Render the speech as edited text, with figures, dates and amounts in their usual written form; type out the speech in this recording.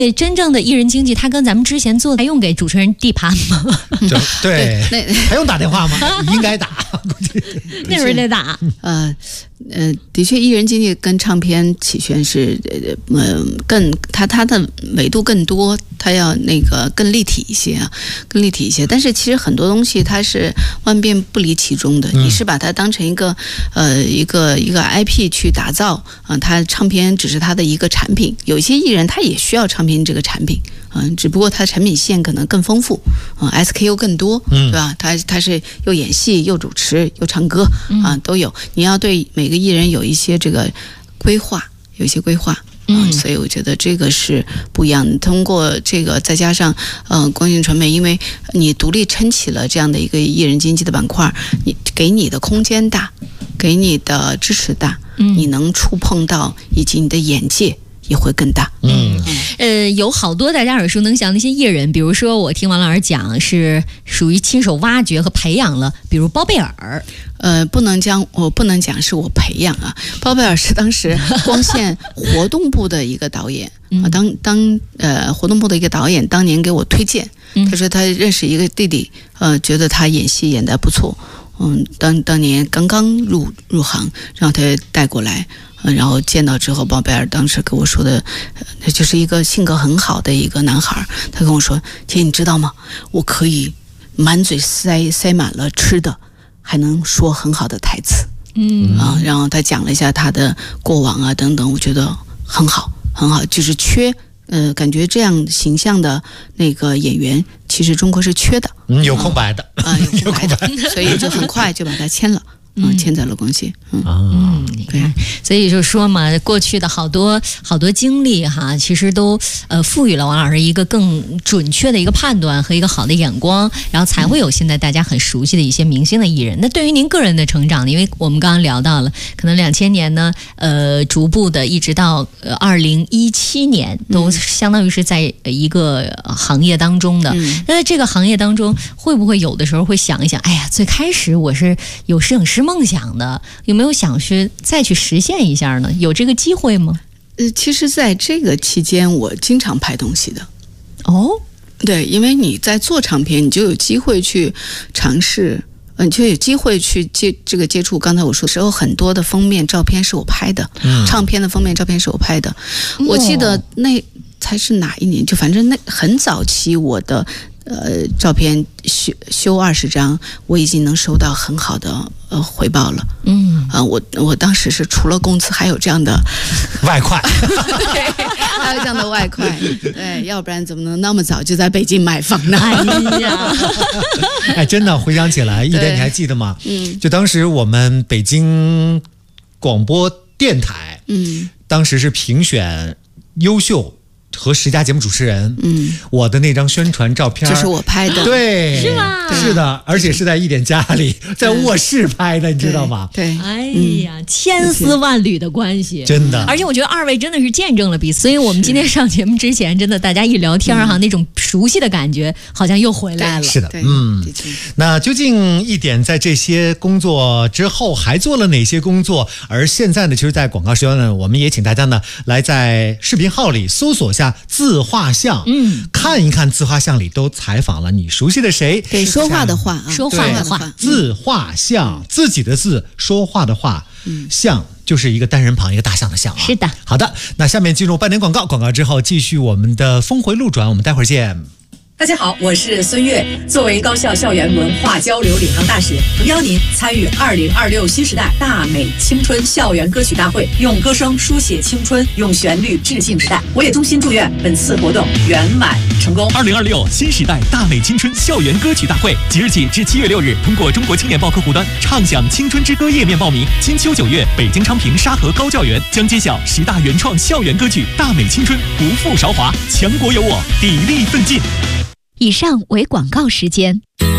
真正的艺人经济，他跟咱们之前做的还用给主持人递盘吗？ 对，还用打电话吗？应该打， 那时候得打。 的确，艺人经济跟唱片起宣是它的维度更多，它要那个更立体一些啊，更立体一些。但是其实很多东西它是万变不离其中的，你是把它当成一个IP 去打造啊，它唱片只是它的一个产品。有一些艺人他也需要唱片这个产品，只不过它的产品线可能更丰富，SKU 更多，对吧？他是又演戏又主持又唱歌啊，都有。你要对每个艺人有一些这个规划，有一些规划。所以我觉得这个是不一样的。通过这个，再加上光线传媒，因为你独立撑起了这样的一个艺人经济的板块，你给你的空间大，给你的支持大，你能触碰到以及你的眼界也会更大。 有好多大家耳熟能详的一些艺人，比如说我听王老师讲是属于亲手挖掘和培养了，比如包贝尔。 我不能讲是我培养啊，包贝尔是当时光线活动部的一个导演活动部的一个导演当年给我推荐，他说他认识一个弟弟，觉得他演戏演得不错，当年刚刚入行，然后他带过来。然后见到之后，包贝尔当时跟我说的，就是一个性格很好的一个男孩。他跟我说：“姐，你知道吗？我可以满嘴塞满了吃的，还能说很好的台词。”然后他讲了一下他的过往啊等等，我觉得很好，很好，就是感觉这样形象的那个演员，其实中国是缺的， 有空白的有空白的，所以就很快就把他签了。签在了光线。 你看，所以就说嘛，过去的好多经历哈，其实都赋予了王老师一个更准确的一个判断和一个好的眼光，然后才会有现在大家很熟悉的一些明星的艺人。那对于您个人的成长呢？因为我们刚刚聊到了，可能2000年呢，逐步的一直到2017年，都相当于是在一个行业当中的。那在这个行业当中，会不会有的时候会想一想，哎呀，最开始我是有摄影师梦想的，有没有想去再去实现一下呢？有这个机会吗？ 其实在这个期间我经常拍东西的。对，因为你在做唱片，你就有机会去尝试，你就有机会去接触。刚才我说的时候，很多的封面照片是我拍的，唱片的封面照片是我拍的。我记得那才是哪一年，就反正那很早期我的照片修20张，我已经能收到很好的回报了。我当时是除了工资还有这样的外快， 还有这样的外快，对，要不然怎么能那么早就在北京买房呢？ 真的回想起来，一点你还记得吗？就当时我们北京广播电台，当时是评选优秀和10佳节目主持人，我的那张宣传照片就是我拍的。 对， 是吗？ 是的，而且是在一点家里，在卧室拍的，你知道吗？ 对， 哎呀，千丝万缕的关系， 真的。 而且我觉得二位真的是见证了彼此，所以我们今天上节目之前，真的大家一聊天哈，那种熟悉的感觉好像又回来了。 是的，那究竟一点在这些工作之后还做了哪些工作？而现在呢，其实，在广告时段呢，我们也请大家呢来在视频号里搜索下自画像，看一看自画像里都采访了你熟悉的谁？ 对，说话的话， 说话的话， 自画像，自己的字，说话的话，像就是一个单人旁一个大象的象啊。 是的， 好的，那下面进入半点广告，广告之后继续我们的峰回路转，我们待会儿见。 大家好，我是孙悦。作为高校校园文化交流领航大使，诚邀您参与2026新时代大美青春校园歌曲大会，用歌声书写青春，用旋律致敬时代。我也衷心祝愿本次活动圆满成功。 2026新时代大美青春校园歌曲大会，即日起至7月6日，通过中国青年报客户端畅享青春之歌页面报名。金秋9月，北京昌平沙河高教园将揭晓10大原创校园歌曲，大美青春，不负韶华，强国有我，砥砺奋进。 以上为广告时间。